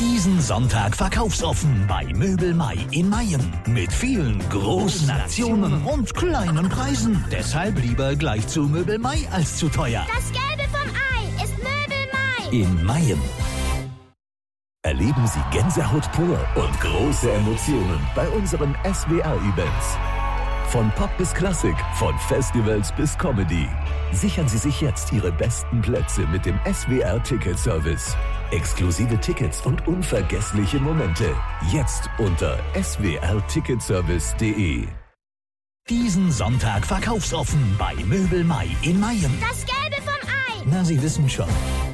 Diesen Sonntag verkaufsoffen bei Möbel Mai in Mayen. Mit vielen großen Aktionen und kleinen Preisen. Deshalb lieber gleich zu Möbel Mai als zu teuer. Das Gelbe vom Ei ist Möbel Mai. In Mayen. Erleben Sie Gänsehaut pur und große Emotionen bei unseren SWR-Events. Von Pop bis Klassik, von Festivals bis Comedy. Sichern Sie sich jetzt Ihre besten Plätze mit dem SWR-Ticket-Service. Exklusive Tickets und unvergessliche Momente. Jetzt unter swrticketservice.de. Diesen Sonntag verkaufsoffen bei Möbel Mai in Mayen. Das Gelbe vom Ei. Na, Sie wissen schon.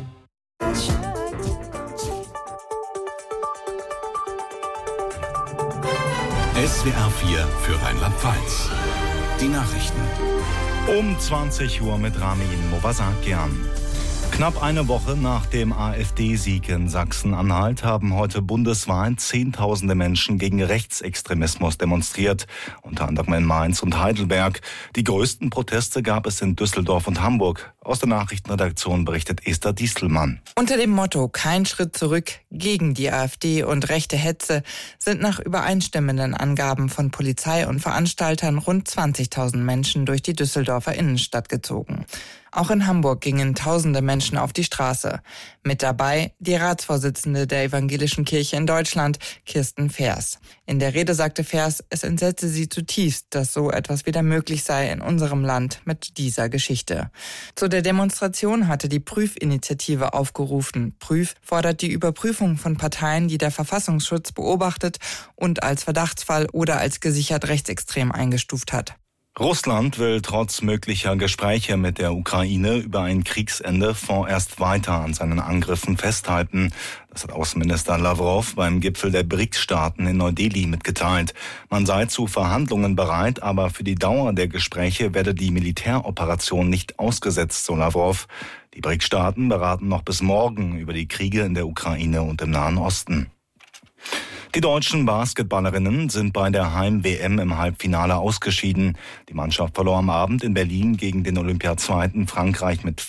SWR 4 für Rheinland-Pfalz. Die Nachrichten. Um 20 Uhr mit Ramin Movasakian. Knapp eine Woche nach dem AfD-Sieg in Sachsen-Anhalt haben heute bundesweit Zehntausende Menschen gegen Rechtsextremismus demonstriert, unter anderem in Mainz und Heidelberg. Die größten Proteste gab es in Düsseldorf und Hamburg. Aus der Nachrichtenredaktion berichtet Esther Diestelmann. Unter dem Motto "Kein Schritt zurück" gegen die AfD und rechte Hetze sind nach übereinstimmenden Angaben von Polizei und Veranstaltern rund 20.000 Menschen durch die Düsseldorfer Innenstadt gezogen. Auch in Hamburg gingen tausende Menschen auf die Straße. Mit dabei die Ratsvorsitzende der Evangelischen Kirche in Deutschland, Kirsten Fers. In der Rede sagte Fers, es entsetze sie zutiefst, dass so etwas wieder möglich sei in unserem Land mit dieser Geschichte. Zu der Demonstration hatte die Prüfinitiative aufgerufen. Prüf fordert die Überprüfung von Parteien, die der Verfassungsschutz beobachtet und als Verdachtsfall oder als gesichert rechtsextrem eingestuft hat. Russland will trotz möglicher Gespräche mit der Ukraine über ein Kriegsende vorerst weiter an seinen Angriffen festhalten. Das hat Außenminister Lavrov beim Gipfel der BRICS-Staaten in Neu-Delhi mitgeteilt. Man sei zu Verhandlungen bereit, aber für die Dauer der Gespräche werde die Militäroperation nicht ausgesetzt, so Lavrov. Die BRICS-Staaten beraten noch bis morgen über die Kriege in der Ukraine und im Nahen Osten. Die deutschen Basketballerinnen sind bei der Heim-WM im Halbfinale ausgeschieden. Die Mannschaft verlor am Abend in Berlin gegen den Olympiazweiten Frankreich mit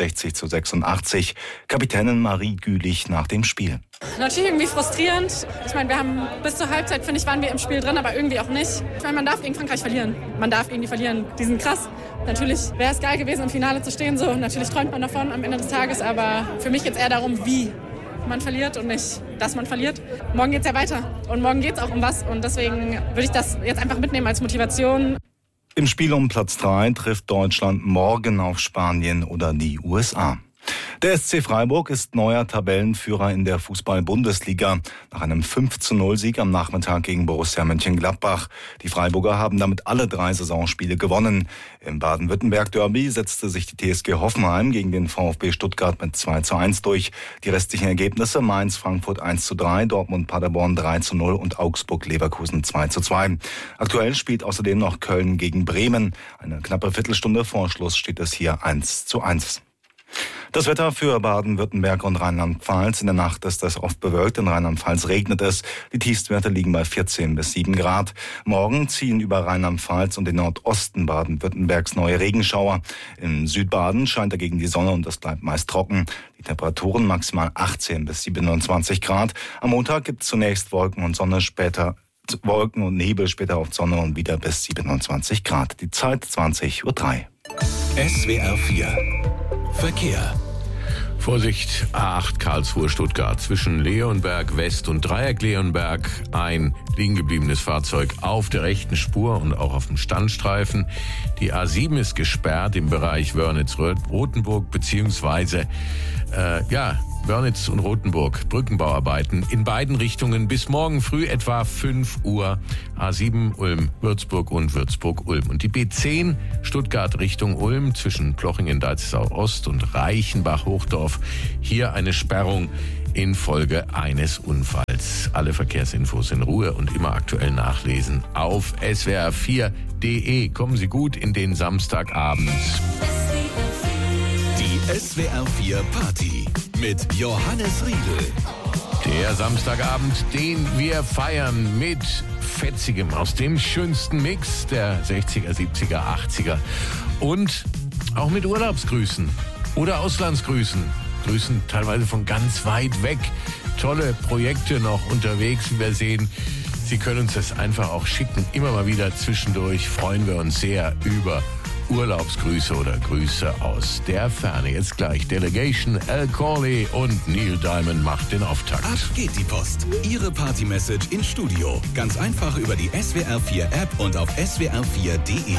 64-86. Kapitänin Marie Gülich nach dem Spiel. Natürlich irgendwie frustrierend. Ich meine, wir haben bis zur Halbzeit, finde ich, waren wir im Spiel drin, aber irgendwie auch nicht. Ich meine, man darf gegen Frankreich verlieren. Man darf irgendwie verlieren. Die sind krass. Natürlich wäre es geil gewesen, im Finale zu stehen. So. Natürlich träumt man davon am Ende des Tages, aber für mich geht es eher darum, wie man verliert und nicht, dass man verliert. Morgen geht's ja weiter und morgen geht's auch um was und deswegen würde ich das jetzt einfach mitnehmen als Motivation. Im Spiel um Platz 3 trifft Deutschland morgen auf Spanien oder die USA. Der SC Freiburg ist neuer Tabellenführer in der Fußball-Bundesliga nach einem 5-0-Sieg am Nachmittag gegen Borussia Mönchengladbach. Die Freiburger haben damit alle 3 Saisonspiele gewonnen. Im Baden-Württemberg-Derby setzte sich die TSG Hoffenheim gegen den VfB Stuttgart mit 2-1 durch. Die restlichen Ergebnisse: Mainz-Frankfurt 1-3, Dortmund-Paderborn 3-0 und Augsburg-Leverkusen 2-2. Aktuell spielt außerdem noch Köln gegen Bremen. Eine knappe Viertelstunde vor Schluss steht es hier 1-1. Das Wetter für Baden-Württemberg und Rheinland-Pfalz. In der Nacht ist es oft bewölkt, in Rheinland-Pfalz regnet es. Die Tiefstwerte liegen bei 14 bis 7 Grad. Morgen ziehen über Rheinland-Pfalz und den Nordosten Baden-Württembergs neue Regenschauer. Im Südbaden scheint dagegen die Sonne und es bleibt meist trocken. Die Temperaturen maximal 18 bis 27 Grad. Am Montag gibt es zunächst Wolken und Sonne, später Wolken und Nebel, später auf Sonne und wieder bis 27 Grad. Die Zeit 20:03 Uhr. SWR 4 Verkehr. Vorsicht, A8 Karlsruhe-Stuttgart zwischen Leonberg West und Dreieck Leonberg. Ein liegen gebliebenes Fahrzeug auf der rechten Spur und auch auf dem Standstreifen. Die A7 ist gesperrt im Bereich Wörnitz-Rotenburg beziehungsweise Wörnitz und Rotenburg, Brückenbauarbeiten in beiden Richtungen bis morgen früh etwa 5 Uhr. A7 Ulm-Würzburg und Würzburg-Ulm. Und die B10 Stuttgart Richtung Ulm zwischen Plochingen-Deitzau-Ost und Reichenbach-Hochdorf. Hier eine Sperrung infolge eines Unfalls. Alle Verkehrsinfos in Ruhe und immer aktuell nachlesen auf swr4.de. Kommen Sie gut in den Samstagabend. Die SWR 4 Party mit Johannes Riedel. Der Samstagabend, den wir feiern mit Fetzigem aus dem schönsten Mix der 60er, 70er, 80er und auch mit Urlaubsgrüßen oder Auslandsgrüßen. grüßen teilweise von ganz weit weg. Tolle Projekte noch unterwegs, wie wir sehen. Sie können uns das einfach auch schicken. Immer mal wieder zwischendurch freuen wir uns sehr über Urlaubsgrüße oder Grüße aus der Ferne. Jetzt gleich Delegation, Al Corley und Neil Diamond macht den Auftakt. Ab geht die Post. Ihre Party-Message ins Studio. Ganz einfach über die SWR 4 App und auf swr4.de.